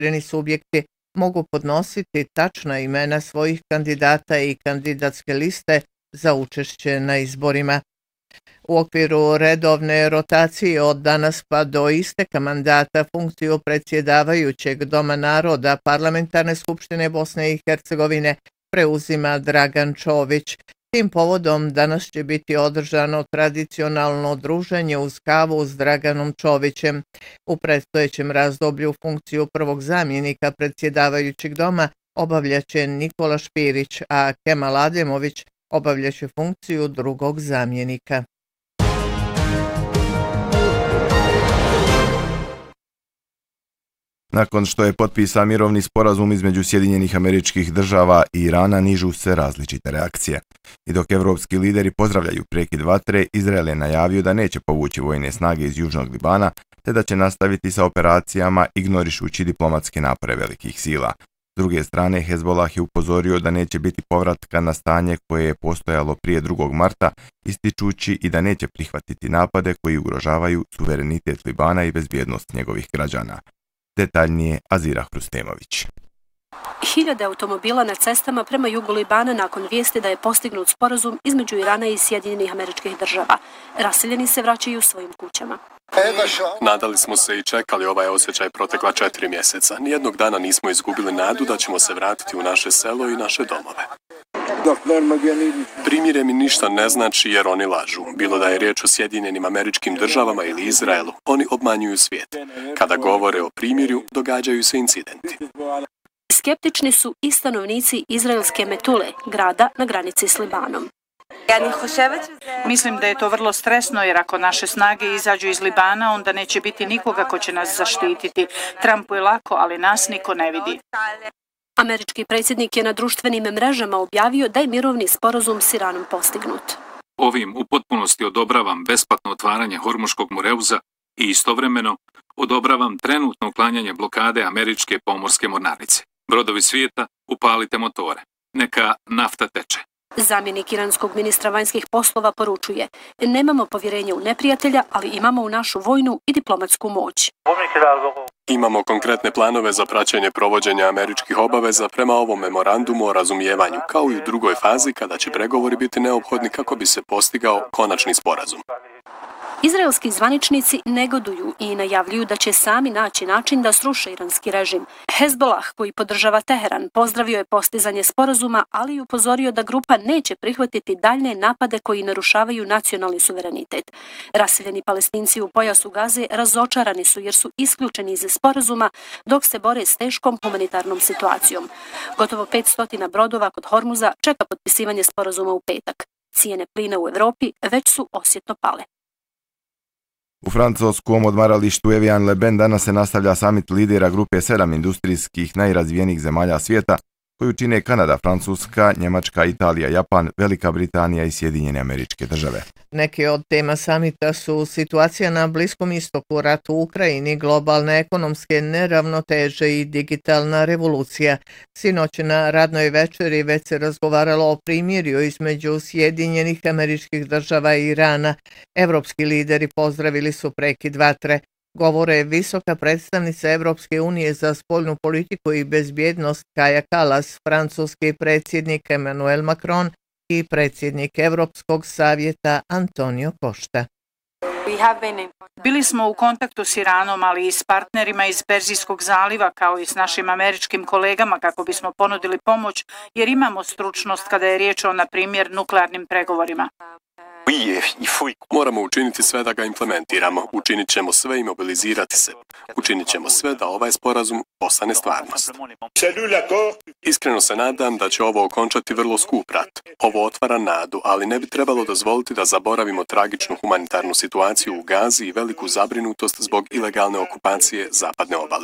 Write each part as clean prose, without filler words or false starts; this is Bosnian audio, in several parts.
registrani subjekti mogu podnositi tačna imena svojih kandidata i kandidatske liste za učešće na izborima. U okviru redovne rotacije od danas pa do isteka mandata funkciju predsjedavajućeg Doma naroda Parlamentarne skupštine Bosne i Hercegovine preuzima Dragan Čović. Tim povodom danas će biti održano tradicionalno druženje uz kavu s Draganom Čovićem. U predstojećem razdoblju funkciju prvog zamjenika predsjedavajućeg doma obavljaće Nikola Špirić, a Kemal Ademović obavljaće funkciju drugog zamjenika. Nakon što je potpisan mirovni sporazum između Sjedinjenih Američkih Država i Irana, nižu se različite reakcije. I dok evropski lideri pozdravljaju prekid vatre, Izrael je najavio da neće povući vojne snage iz Južnog Libana, te da će nastaviti sa operacijama ignorišući diplomatske napore velikih sila. S druge strane, Hezbollah je upozorio da neće biti povratka na stanje koje je postojalo prije 2. marta, ističući i da neće prihvatiti napade koji ugrožavaju suverenitet Libana i bezbjednost njegovih građana. Detaljnije Azira Hrustemović. Hiljade automobila na cestama prema jugu Libana nakon vijesti da je postignut sporazum između Irana i Sjedinjenih Američkih Država. Raseljeni se vraćaju svojim kućama. Nadali smo se i čekali ovaj osjećaj protekla 4 mjeseca. Nijednog dana nismo izgubili nadu da ćemo se vratiti u naše selo i naše domove. Primirje mi ništa ne znači jer oni lažu. Bilo da je riječ o Sjedinjenim Američkim Državama ili Izraelu, oni obmanjuju svijet. Kada govore o primirju, događaju se incidenti. Skeptični su i stanovnici izraelske Metule, grada na granici s Libanom. Mislim da je to vrlo stresno jer ako naše snage izađu iz Libana, onda neće biti nikoga ko će nas zaštititi. Trumpu je lako, ali nas niko ne vidi. Američki predsjednik je na društvenim mrežama objavio da je mirovni sporazum s Iranom postignut. Ovim u potpunosti odobravam besplatno otvaranje Hormuškog moreuza i istovremeno odobravam trenutno uklanjanje blokade američke pomorske mornarice. Brodovi svijeta, upalite motore. Neka nafta teče. Zamjenik iranskog ministra vanjskih poslova poručuje: nemamo povjerenja u neprijatelja, ali imamo u našu vojnu i diplomatsku moć. Imamo konkretne planove za praćenje provođenja američkih obaveza prema ovom memorandumu o razumijevanju, kao i u drugoj fazi kada će pregovori biti neophodni kako bi se postigao konačni sporazum. Izraelski zvaničnici negoduju i najavljuju da će sami naći način da sruše iranski režim. Hezbollah, koji podržava Teheran, pozdravio je postizanje sporazuma, ali i upozorio da grupa neće prihvatiti daljne napade koji narušavaju nacionalni suverenitet. Raseljeni Palestinci u pojasu Gaze razočarani su jer su isključeni iz sporazuma dok se bore s teškom humanitarnom situacijom. Gotovo 500 brodova kod Hormuza čeka potpisivanje sporazuma u petak. Cijene plina u Evropi već su osjetno pale. U francuskom odmaralištu Evian-le-Bain danas se nastavlja samit lidera grupe 7 industrijskih najrazvijenijih zemalja svijeta, koju čine Kanada, Francuska, Njemačka, Italija, Japan, Velika Britanija i Sjedinjene Američke Države. Neke od tema samita su situacija na Bliskom istoku, rat u Ukrajini, globalne ekonomske neravnoteže i digitalna revolucija. Sinoć na radnoj večeri već se razgovaralo o primirju između Sjedinjenih Američkih Država i Irana. Evropski lideri pozdravili su prekid vatre. Govore visoka predstavnica Evropske unije za spoljnu politiku i bezbjednost Kaja Kallas, francuski predsjednik Emmanuel Macron i predsjednik Europskog savjeta Antonio Costa. Bili smo u kontaktu s Iranom, ali i s partnerima iz Perzijskog zaliva, kao i s našim američkim kolegama kako bismo ponudili pomoć, jer imamo stručnost kada je riječ o, na primjer, nuklearnim pregovorima. Moramo učiniti sve da ga implementiramo. Učinit ćemo sve i mobilizirati se. Učinit ćemo sve da ovaj sporazum postane stvarnost. Iskreno se nadam da će ovo okončati vrlo skup rat. Ovo otvara nadu, ali ne bi trebalo dozvoliti da zaboravimo tragičnu humanitarnu situaciju u Gazi i veliku zabrinutost zbog ilegalne okupacije zapadne obale.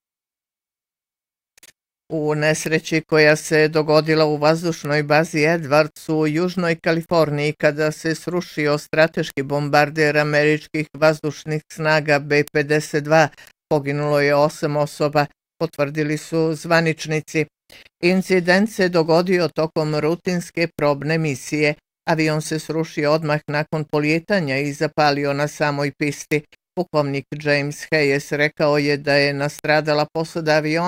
U nesreći koja se dogodila u vazdušnoj bazi Edwards u Južnoj Kaliforniji kada se srušio strateški bombarder američkih vazdušnih snaga B-52, poginulo je 8 osoba, potvrdili su zvaničnici. Incident se dogodio tokom rutinske probne misije. Avion se srušio odmah nakon polijetanja i zapalio na samoj pisti. Pukovnik James Hayes rekao je da je nastradala posada aviona